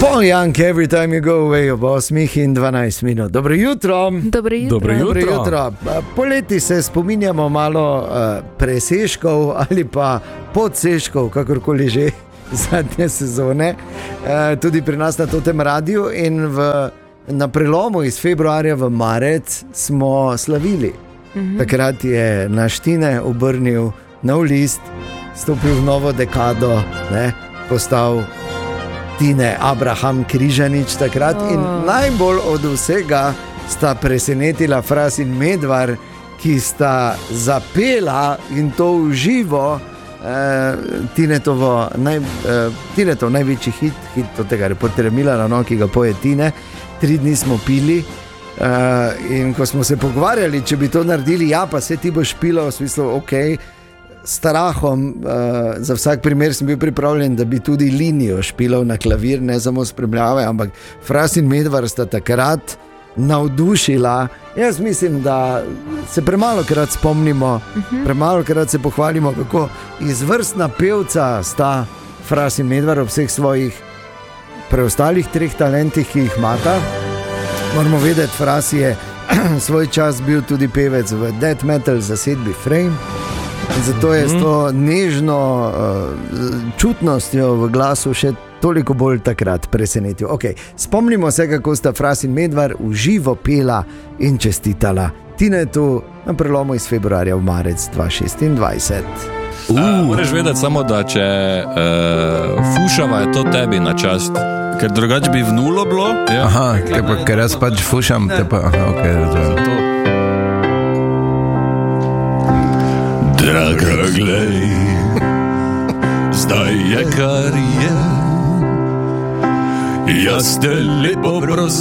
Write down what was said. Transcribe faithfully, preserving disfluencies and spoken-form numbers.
Paul Young, Every Time You Go Away, ob osmih in dvanajst minut. Dobro jutro. Dobro jutro. Dobro jutro. Dobro jutro. Poleti se spominjamo malo uh, preseškov ali pa podseškov, kakorkoli že zadnje sezone, uh, tudi pri nas na Totem radiju, in v, na prelomu iz februarja v marec smo slavili. Mm-hmm. Takrat je naš Tine obrnil nov list, stopil v novo dekado, ne, postal Tine Abraham Križanič takrat. Oh. In najbolj od vsega sta presenetila Fras in Medvar, ki sta zapela in to v živo eh, Tinetovo naj, eh, Tinetov največji hit, hit od tega Reporterja Milana, no, ki ga poje Tine. Tri dni smo pili eh, in ko smo se pogovarjali, če bi to naredili, ja, pa se ti boš pilo, v smislu, ok, strahom, uh, za vsak primer sem bil pripravljen, da bi tudi linijo špilal na klavir, ne samo spremljave, ampak Fras in Medvar sta takrat navdušila. Jaz mislim, da se premalokrat spomnimo, uh-huh. premalokrat se pohvalimo, kako izvrstna pevca sta Fras in Medvar ob vseh svojih preostalih treh talentih, ki jih imata. Moramo vedeti, Fras je svoj čas bil tudi pevec v death metal zasedbi Frame. Zato je s to nežno uh, čutnostjo v glasu še toliko bolj takrat presenetil. Okay. Spomnimo se, kako sta Fras in Medvar v živo pela in čestitala Tinetu na prelomu iz februarja v marec dva tisoč šestindvajset. Uh. Uh, moraš vedeti samo, da če uh, fušava je to tebi na čast, ker drugače bi v nulo bilo. Ja. Aha, te pa, ker jaz pač fušam, te pa, aha, ok, razumem. Draga, glej, zdaj je, kar je. Jaz te lepo prosim.